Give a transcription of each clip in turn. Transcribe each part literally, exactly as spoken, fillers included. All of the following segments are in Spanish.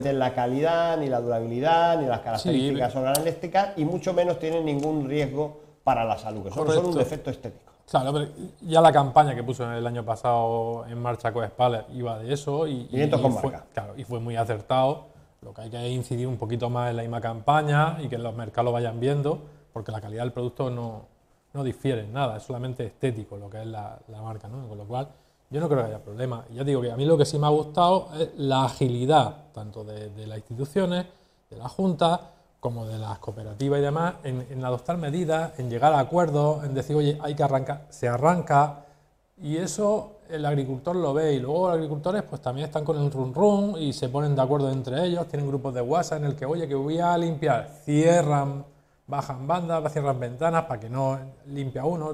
la calidad, ni la durabilidad, ni las características sí, organolépticas, y mucho menos tienen ningún riesgo para la salud, que solo son un defecto estético. Claro, pero ya la campaña que puso el año pasado en marcha Coespaler iba de eso y, y, y, fue, claro, y fue muy acertado. Lo que hay que incidir un poquito más en la misma campaña y que los mercados lo vayan viendo, porque la calidad del producto no, no difiere en nada, es solamente estético lo que es la, la marca, ¿no? Con lo cual yo no creo que haya problema. Ya digo que a mí lo que sí me ha gustado es la agilidad, tanto de, de las instituciones, de la Junta, como de las cooperativas y demás, en, en adoptar medidas, en llegar a acuerdos, en decir, oye, hay que arrancar, se arranca, y eso el agricultor lo ve, y luego los agricultores pues también están con el run run y se ponen de acuerdo entre ellos, tienen grupos de WhatsApp en el que, oye, que voy a limpiar, cierran, bajan bandas, cierran ventanas para que no limpia uno.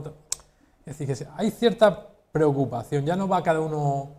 Es decir, que hay cierta preocupación, ya no va cada uno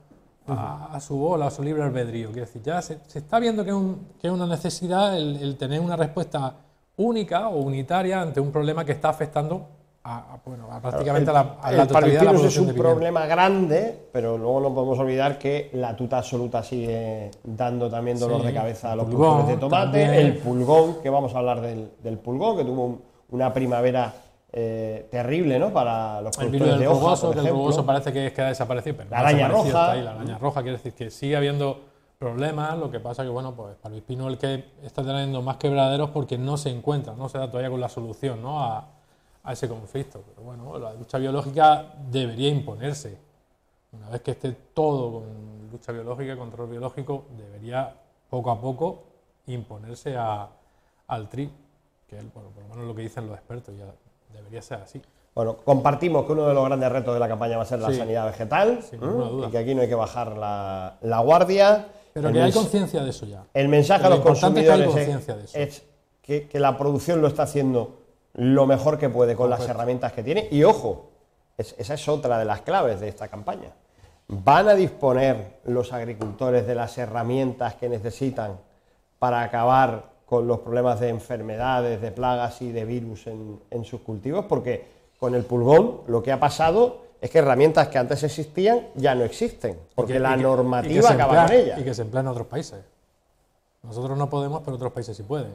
a, a su bola, a su libre albedrío, quiero decir, ya se, se está viendo que es un, que es una necesidad el, el tener una respuesta única o unitaria ante un problema que está afectando a, a, bueno, a prácticamente el, a la, a la el totalidad de la producción es un problema grande, pero luego no podemos olvidar que la tuta absoluta sigue dando también dolor sí, de cabeza a los pulgón, productores de tomate, también. El pulgón, que vamos a hablar del, del pulgón, que tuvo un, una primavera Eh, terrible, ¿no? Para los productores el de hoja, rugoso, por que ejemplo. El rugoso parece que, es que ha desaparecido, pero la araña roja. Está ahí, la araña roja quiere decir que sigue habiendo problemas, lo que pasa que, bueno, pues para el pino el que está teniendo más quebraderos porque no se encuentra, no se da todavía con la solución, ¿no? a, a ese conflicto. Pero bueno, la lucha biológica debería imponerse. Una vez que esté todo con lucha biológica y control biológico, debería poco a poco imponerse a, al tri, que es, bueno, por lo menos lo que dicen los expertos, ya debería ser así. Bueno, compartimos que uno de los grandes retos de la campaña va a ser la sí, sanidad vegetal, sin ninguna ¿eh? duda. Y que aquí no hay que bajar la, la guardia. Pero que hay conciencia de eso ya. El mensaje a los consumidores es, que es, es que, que la producción lo está haciendo lo mejor que puede con Correcto. Las herramientas que tiene. Y ojo, es, esa es otra de las claves de esta campaña. ¿Van a disponer los agricultores de las herramientas que necesitan para acabar con los problemas de enfermedades, de plagas y de virus en, en sus cultivos? Porque con el pulgón lo que ha pasado es que herramientas que antes existían ya no existen, porque que, la que, normativa acaba con ellas. Y que se emplean en otros países. Nosotros no podemos, pero otros países sí pueden.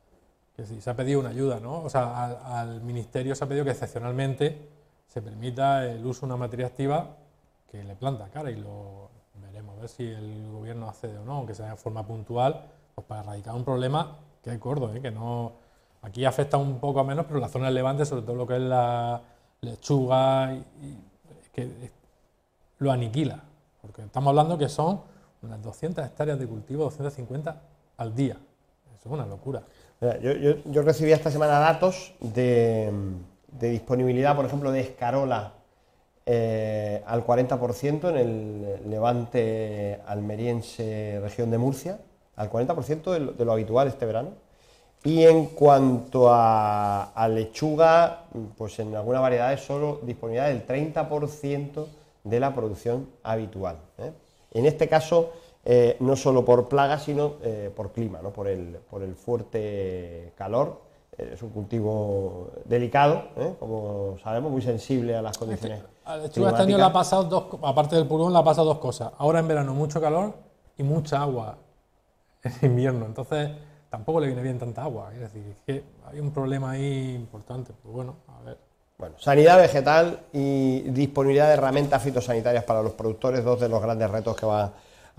Es decir, se ha pedido una ayuda, ¿no? O sea, al, al Ministerio se ha pedido que excepcionalmente se permita el uso de una materia activa que le planta cara, y lo veremos a ver si el gobierno accede o no, aunque sea de forma puntual, pues para erradicar un problema que es gordo, ¿eh? Que no, aquí afecta un poco menos, pero en la zona del Levante, sobre todo lo que es la lechuga, y, y, es que es, lo aniquila, porque estamos hablando que son unas doscientas hectáreas de cultivo, doscientas cincuenta al día. Eso es una locura. Mira, yo, yo, yo recibí esta semana datos de, de disponibilidad, por ejemplo, de escarola eh, al cuarenta por ciento en el Levante almeriense, región de Murcia, al cuarenta por ciento de lo, de lo habitual este verano. Y en cuanto a, a lechuga, pues en algunas variedades solo disponibilidad del treinta por ciento de la producción habitual, ¿eh? En este caso, eh, no solo por plagas, sino eh, por clima, ¿no? por, el, por el fuerte calor. Eh, es un cultivo delicado, ¿eh? Como sabemos, muy sensible a las condiciones climáticas. A la lechuga este año le ha pasado dos, aparte del pulgón, le ha pasado dos cosas. Ahora en verano mucho calor y mucha agua en invierno, entonces tampoco le viene bien tanta agua. Es decir, es que hay un problema ahí importante. Pues bueno, a ver. Bueno, sanidad vegetal y disponibilidad de herramientas fitosanitarias para los productores, dos de los grandes retos que van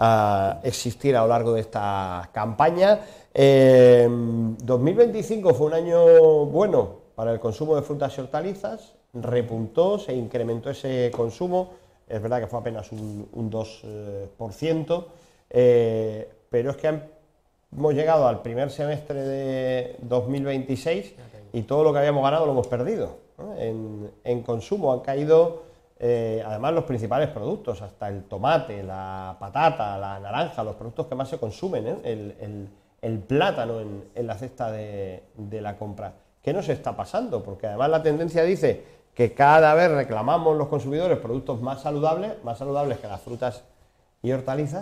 a existir a lo largo de esta campaña. Eh, dos mil veinticinco fue un año bueno para el consumo de frutas y hortalizas, repuntó, se incrementó ese consumo, es verdad que fue apenas un, un dos por ciento, eh, pero es que han, hemos llegado al primer semestre de dos mil veintiséis y todo lo que habíamos ganado lo hemos perdido, ¿no? En, en consumo han caído, eh, además, los principales productos, hasta el tomate, la patata, la naranja, los productos que más se consumen, ¿eh? el, el, el plátano en, en la cesta de, de la compra. ¿Qué nos está pasando? Porque además la tendencia dice que cada vez reclamamos los consumidores productos más saludables, más saludables que las frutas y hortalizas.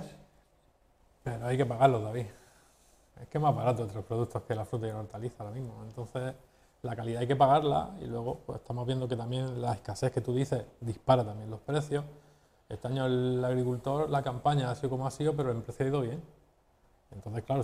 Pero hay que pagarlos, David. Es que es más barato otros productos que la fruta y la hortaliza ahora mismo. Entonces, la calidad hay que pagarla, y luego pues estamos viendo que también la escasez que tú dices dispara también los precios. Este año el agricultor, la campaña ha sido como ha sido, pero el precio ha ido bien. Entonces, claro,